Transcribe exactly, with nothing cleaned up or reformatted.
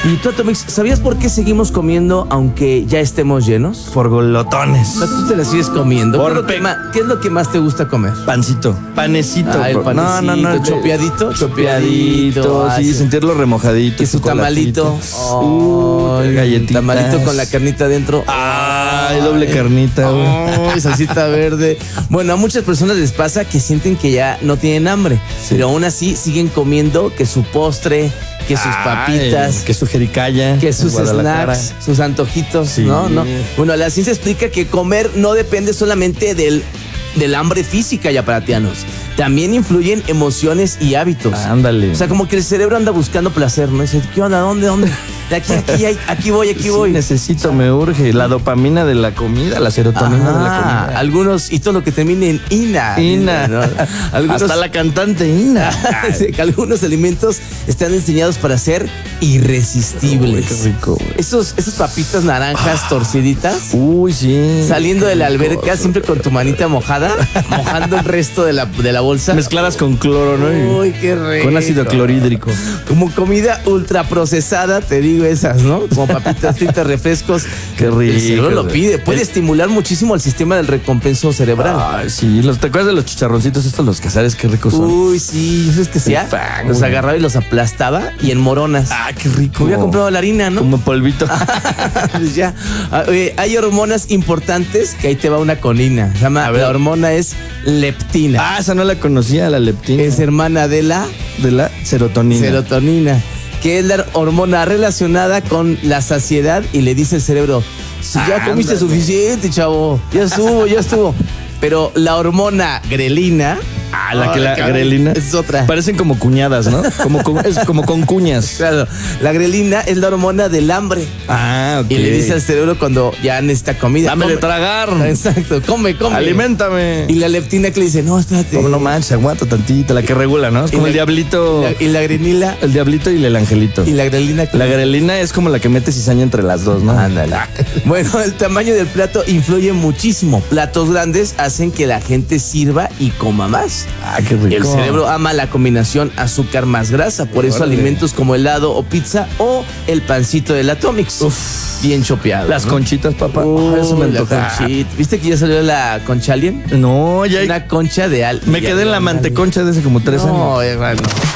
Y tú, Atomix, ¿sabías por qué seguimos comiendo aunque ya estemos llenos? Por golotones. O sea, tú te la sigues comiendo. ¿Qué es, lo que Por más, ¿Qué es lo que más te gusta comer? Pancito. Panecito. Ah, el bro. panecito. No, no, no. ¿Chopeadito? Chopeadito. Ah, Sí, sí. sentirlo remojadito. Que su tamalito. Uh, Ay, galletitas. tamalito con la carnita adentro. Ay, doble carnita, güey. Ay, salsita verde. Bueno, a muchas personas les pasa que sienten que ya no tienen hambre, Sí. pero aún así siguen comiendo que su postre, que sus papitas, Ay, que su jericaya. que sus en Guadalajara. snacks, sus antojitos, Sí. ¿no? ¿no? Bueno, la ciencia explica que comer no depende solamente del, del hambre física, yaparatianos. También influyen emociones y hábitos. Ándale. O sea, como que el cerebro anda buscando placer, ¿no? Dice, ¿qué onda? ¿Dónde? ¿Dónde? De aquí, aquí, aquí, aquí voy, aquí Sí, voy. necesito, me urge. La dopamina de la comida, la serotonina Ajá, de la comida. algunos, y todo lo que termine en ina. Ina. ¿no? Algunos, Hasta la cantante Ina. sí, que algunos alimentos están diseñados para ser irresistibles. Uy, qué rico, güey. Esos, esas papitas naranjas torciditas, Uy, sí. saliendo de la Qué alberca, rico. siempre con tu manita mojada, mojando el resto de la, de la bolsa. Mezcladas con cloro, ¿no? Uy, qué rico. Con ácido clorhídrico. Como comida ultraprocesada, te digo esas, ¿no? Como papitas fritas, refrescos. Qué rico. El cerebro lo pide. Puede El- estimular muchísimo el sistema del recompenso cerebral. Ay, sí. Los, ¿te acuerdas de los chicharroncitos estos, los cazares? Qué ricos son. Uy, sí, ¿sabes qué hacía? fan, Los güey. agarraba y los aplastaba y en moronas. Ah, qué rico. Hubiera comprado la harina, ¿no? Como polvito. Pues ya. Ah, oye, hay hormonas importantes que ahí te va una colina. Se llama, la hormona es leptina. Ah, esa no la conocía, la leptina. Es hermana de la de la serotonina. serotonina, que es la hormona relacionada con la saciedad y le dice al cerebro, si ya Ándale. comiste suficiente, chavo, ya estuvo, ya estuvo. Pero la hormona grelina, Ah, la que oh, la cabrón, grelina. es otra. Parecen como cuñadas, ¿no? Como con, es como con cuñas. Claro, la grelina es la hormona del hambre. Ah, ok. Y le dice al cerebro cuando ya necesita comida. Dame de come. tragar. Exacto, come, come. Aliméntame. Y la leptina que le dice, no, espérate. Como no manches, aguanta tantito, la que regula, ¿no? Es como Y el la- diablito. Y la, y la grenila El diablito y el angelito. y la grelina. que- La grelina es como la que mete cizaña entre las dos, ¿no? Ándale. Bueno, el tamaño del plato influye muchísimo. Platos grandes hacen que la gente sirva y coma más. Ah, qué rico. El cerebro ama la combinación azúcar más grasa, por eso Órale. alimentos como helado o pizza o el pancito del Atomix. Bien chopeado. Las ¿no? conchitas, papá. Uy, Ah, eso me la antoja. conchita. ¿Viste que ya salió la concha alien? No, ya. Una concha de al. Me quedé en la manteconcha de hace como tres años. No, hermano.